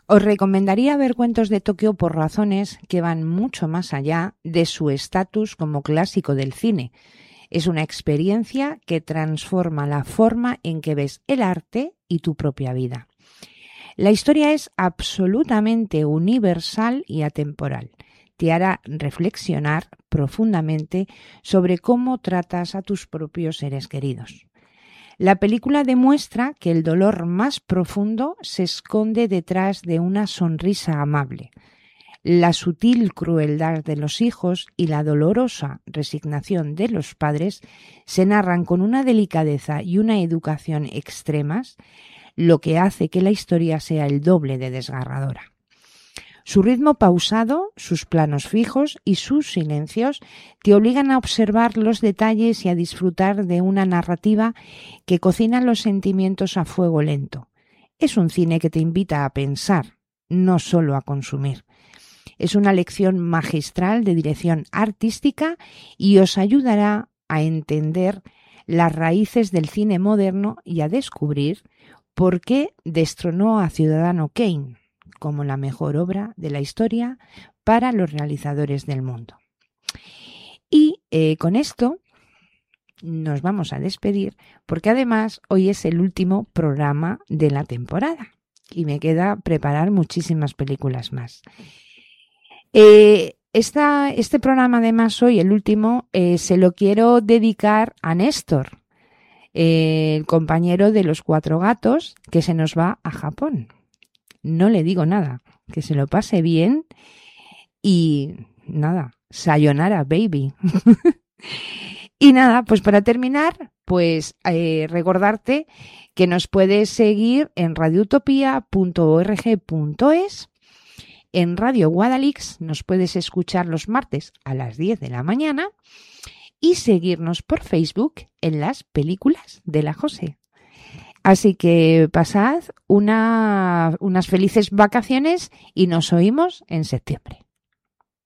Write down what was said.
Os recomendaría ver Cuentos de Tokio por razones que van mucho más allá de su estatus como clásico del cine. Es una experiencia que transforma la forma en que ves el arte y tu propia vida. La historia es absolutamente universal y atemporal. Te hará reflexionar profundamente sobre cómo tratas a tus propios seres queridos. La película demuestra que el dolor más profundo se esconde detrás de una sonrisa amable. La sutil crueldad de los hijos y la dolorosa resignación de los padres se narran con una delicadeza y una educación extremas, lo que hace que la historia sea el doble de desgarradora. Su ritmo pausado, sus planos fijos y sus silencios te obligan a observar los detalles y a disfrutar de una narrativa que cocina los sentimientos a fuego lento. Es un cine que te invita a pensar, no solo a consumir. Es una lección magistral de dirección artística y os ayudará a entender las raíces del cine moderno y a descubrir por qué destronó a Ciudadano Kane como la mejor obra de la historia para los realizadores del mundo. Y con esto nos vamos a despedir porque además hoy es el último programa de la temporada y me queda preparar muchísimas películas más. Este programa además hoy, el último, se lo quiero dedicar a Néstor, el compañero de los 4 gatos que se nos va a Japón. No le digo nada, que se lo pase bien y nada, sayonara baby. Y nada, pues para terminar, pues recordarte que nos puedes seguir en radioutopia.org.es. En Radio Guadalix nos puedes escuchar los martes a las 10 de la mañana y seguirnos por Facebook en las películas de la José. Así que pasad unas felices vacaciones y nos oímos en septiembre.